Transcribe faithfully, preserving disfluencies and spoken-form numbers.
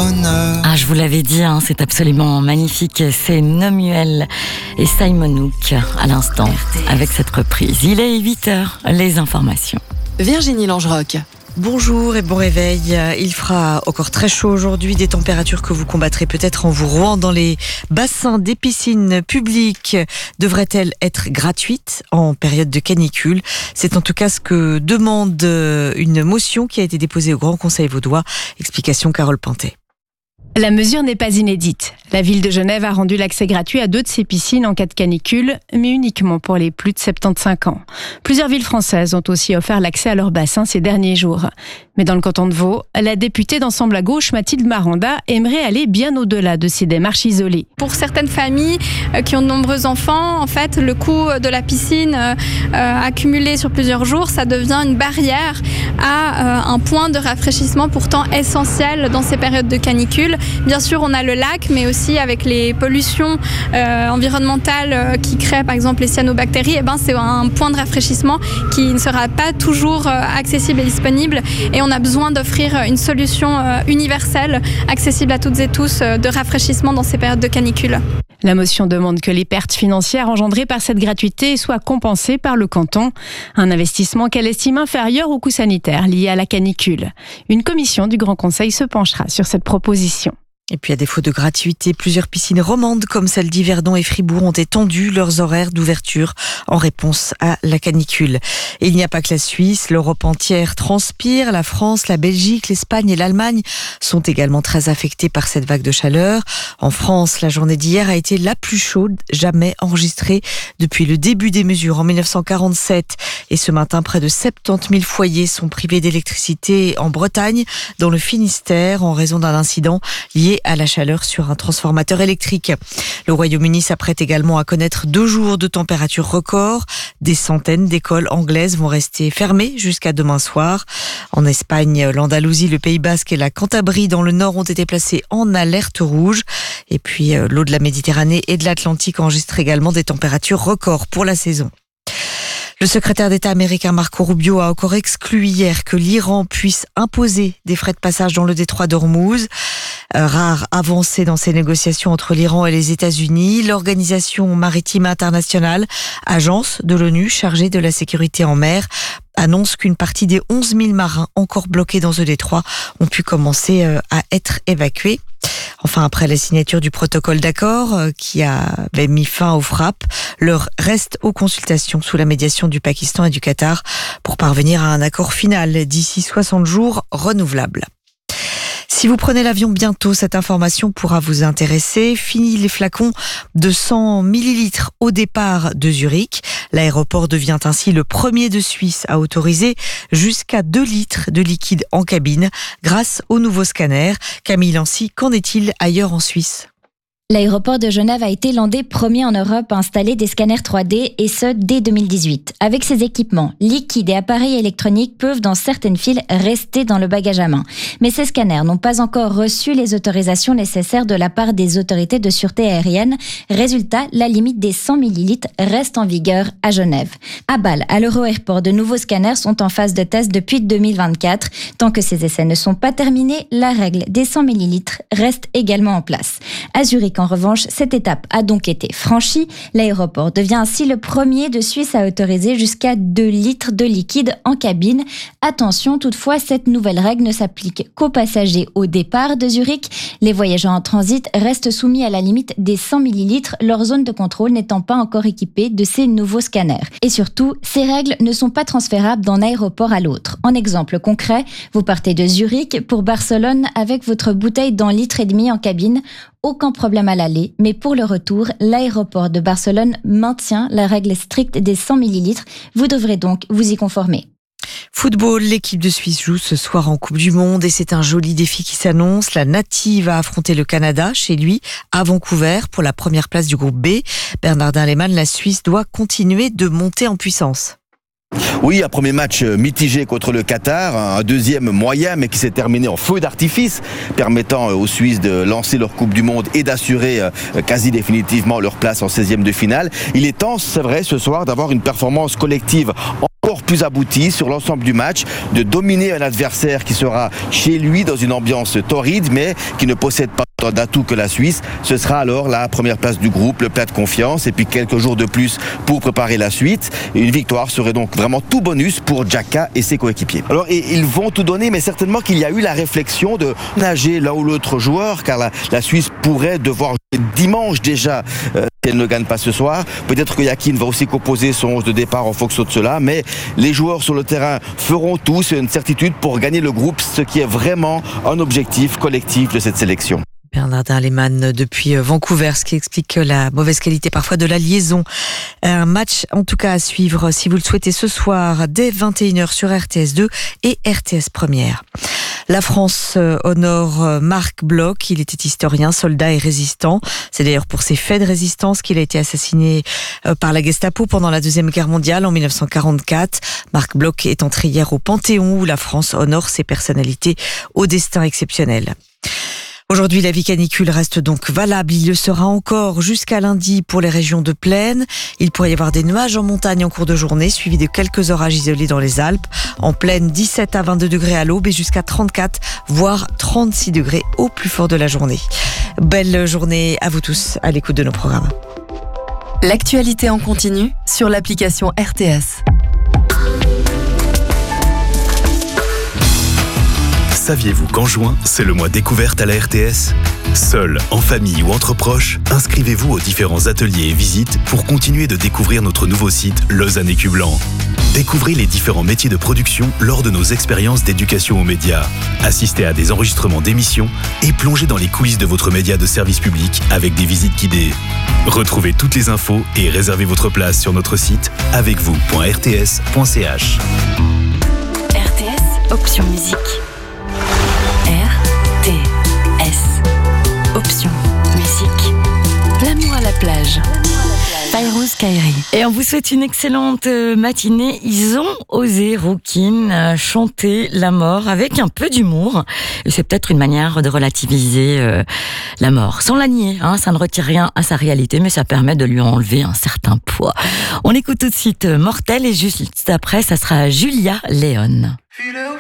bonheur. Ah, je vous l'avais dit, hein, c'est absolument magnifique. C'est Nomuel et Simon Hook à l'instant avec cette reprise. Il est huit heures, les informations. Virginie Langeroc. Bonjour et bon réveil. Il fera encore très chaud aujourd'hui, des températures que vous combattrez peut-être en vous rouant dans les bassins des piscines publiques. Devraient-elles être gratuites en période de canicule? C'est en tout cas ce que demande une motion qui a été déposée au Grand Conseil vaudois. Explication Carole Pantet. La mesure n'est pas inédite. La ville de Genève a rendu l'accès gratuit à deux de ses piscines en cas de canicule, mais uniquement pour les plus de soixante-quinze ans. Plusieurs villes françaises ont aussi offert l'accès à leurs bassins ces derniers jours. Mais dans le canton de Vaud, la députée d'Ensemble à gauche, Mathilde Maranda, aimerait aller bien au-delà de ces démarches isolées. Pour certaines familles qui ont de nombreux enfants, en fait, le coût de la piscine euh, accumulé sur plusieurs jours, ça devient une barrière à euh, un point de rafraîchissement pourtant essentiel dans ces périodes de canicule. Bien sûr, on a le lac, mais aussi avec les pollutions euh, environnementales euh, qui créent par exemple les cyanobactéries, eh ben, c'est un point de rafraîchissement qui ne sera pas toujours euh, accessible et disponible. Et on a besoin d'offrir une solution euh, universelle, accessible à toutes et tous, euh, de rafraîchissement dans ces périodes de canicule. La motion demande que les pertes financières engendrées par cette gratuité soient compensées par le canton. Un investissement qu'elle estime inférieur aux coûts sanitaires liés à la canicule. Une commission du Grand Conseil se penchera sur cette proposition. Et puis à défaut de gratuité, plusieurs piscines romandes comme celle d'Yverdon et Fribourg ont étendu leurs horaires d'ouverture en réponse à la canicule. Et il n'y a pas que la Suisse, l'Europe entière transpire. La France, la Belgique, l'Espagne et l'Allemagne sont également très affectés par cette vague de chaleur. En France, la journée d'hier a été la plus chaude jamais enregistrée depuis le début des mesures en dix-neuf cent quarante-sept. Et ce matin, près de soixante-dix mille foyers sont privés d'électricité en Bretagne, dans le Finistère, en raison d'un incident lié à la chaleur sur un transformateur électrique. Le Royaume-Uni s'apprête également à connaître deux jours de température record. Des centaines d'écoles anglaises vont rester fermées jusqu'à demain soir. En Espagne, l'Andalousie, le Pays Basque et la Cantabrie dans le nord ont été placés en alerte rouge. Et puis l'eau de la Méditerranée et de l'Atlantique enregistre également des températures records pour la saison. Le secrétaire d'État américain Marco Rubio a encore exclu hier que l'Iran puisse imposer des frais de passage dans le détroit d'Ormuz. Euh, rare avancée dans ces négociations entre l'Iran et les États-Unis. L'Organisation maritime internationale, agence de l'ONU chargée de la sécurité en mer, annonce qu'une partie des onze mille marins encore bloqués dans ce détroit ont pu commencer euh, à être évacués. Enfin, après la signature du protocole d'accord euh, qui avait mis fin aux frappes, l'heure reste aux consultations sous la médiation du Pakistan et du Qatar pour parvenir à un accord final d'ici soixante jours renouvelables. Si vous prenez l'avion bientôt, cette information pourra vous intéresser. Fini les flacons de cent millilitres au départ de Zurich. L'aéroport devient ainsi le premier de Suisse à autoriser jusqu'à deux litres de liquide en cabine grâce au nouveau scanner. Camille Lancy, qu'en est-il ailleurs en Suisse ? L'aéroport de Genève a été l'un des premiers en Europe à installer des scanners trois D, et ce, dès deux mille dix-huit. Avec ces équipements, liquides et appareils électroniques peuvent, dans certaines files, rester dans le bagage à main. Mais ces scanners n'ont pas encore reçu les autorisations nécessaires de la part des autorités de sûreté aérienne. Résultat, la limite des cent millilitres reste en vigueur à Genève. À Bâle, à l'Euro-Airport, de nouveaux scanners sont en phase de test depuis deux mille vingt-quatre. Tant que ces essais ne sont pas terminés, la règle des cent millilitres reste également en place. À Zurich, en revanche, cette étape a donc été franchie. L'aéroport devient ainsi le premier de Suisse à autoriser jusqu'à deux litres de liquide en cabine. Attention, toutefois, cette nouvelle règle ne s'applique qu'aux passagers au départ de Zurich. Les voyageurs en transit restent soumis à la limite des cent millilitres, leur zone de contrôle n'étant pas encore équipée de ces nouveaux scanners. Et surtout, ces règles ne sont pas transférables d'un aéroport à l'autre. En exemple concret, vous partez de Zurich pour Barcelone avec votre bouteille d'un litre et demi en cabine. Aucun problème à l'aller, mais pour le retour, l'aéroport de Barcelone maintient la règle stricte des cent millilitres. Vous devrez donc vous y conformer. Football, l'équipe de Suisse joue ce soir en Coupe du Monde et c'est un joli défi qui s'annonce. La Native va affronter le Canada chez lui à Vancouver pour la première place du groupe B. Bernardin Lehmann, la Suisse doit continuer de monter en puissance. Oui, un premier match mitigé contre le Qatar, un deuxième moyen mais qui s'est terminé en feu d'artifice, permettant aux Suisses de lancer leur Coupe du Monde et d'assurer quasi définitivement leur place en seizième de finale. Il est temps, c'est vrai, ce soir d'avoir une performance collective encore plus abouti sur l'ensemble du match, de dominer un adversaire qui sera chez lui dans une ambiance torride, mais qui ne possède pas autant d'atouts que la Suisse. Ce sera alors la première place du groupe, le plat de confiance, et puis quelques jours de plus pour préparer la suite. Et une victoire serait donc vraiment tout bonus pour Xhaka et ses coéquipiers. Alors, et ils vont tout donner, mais certainement qu'il y a eu la réflexion de nager l'un ou l'autre joueur, car la, la Suisse pourrait devoir jouer dimanche déjà euh, si elle ne gagne pas ce soir. Peut-être que Yakin va aussi composer son onze de départ en fonction de cela, mais les joueurs sur le terrain feront tout, c'est une certitude, pour gagner le groupe, ce qui est vraiment un objectif collectif de cette sélection. Bernardin Lehmann depuis Vancouver, ce qui explique la mauvaise qualité parfois de la liaison. Un match en tout cas à suivre si vous le souhaitez ce soir dès vingt et une heures sur R T S deux et R T S Première. La France honore Marc Bloch, il était historien, soldat et résistant. C'est d'ailleurs pour ses faits de résistance qu'il a été assassiné par la Gestapo pendant la Deuxième Guerre mondiale en dix-neuf cent quarante-quatre. Marc Bloch est entré hier au Panthéon où la France honore ses personnalités au destin exceptionnel. Aujourd'hui, l'avis canicule reste donc valable. Il le sera encore jusqu'à lundi pour les régions de plaine. Il pourrait y avoir des nuages en montagne en cours de journée, suivis de quelques orages isolés dans les Alpes. En plaine, dix-sept à vingt-deux degrés à l'aube et jusqu'à trente-quatre, voire trente-six degrés au plus fort de la journée. Belle journée à vous tous à l'écoute de nos programmes. L'actualité en continu sur l'application R T S. Saviez-vous qu'en juin, c'est le mois découverte à la R T S ? Seul, en famille ou entre proches, inscrivez-vous aux différents ateliers et visites pour continuer de découvrir notre nouveau site Lausanne Écu Blanc. Découvrez les différents métiers de production lors de nos expériences d'éducation aux médias. Assistez à des enregistrements d'émissions et plongez dans les coulisses de votre média de service public avec des visites guidées. Retrouvez toutes les infos et réservez votre place sur notre site avec vous point r t s point c h. R T S, option musique. R T S, option musique. L'amour à la plage. Fayrouz Kairi. Et on vous souhaite une excellente matinée. Ils ont osé, Roukin, chanter la mort avec un peu d'humour. Et c'est peut-être une manière de relativiser euh, la mort. Sans la nier, hein, ça ne retire rien à sa réalité, mais ça permet de lui enlever un certain poids. On écoute tout de suite Mortel et juste après, ça sera Julia Leone.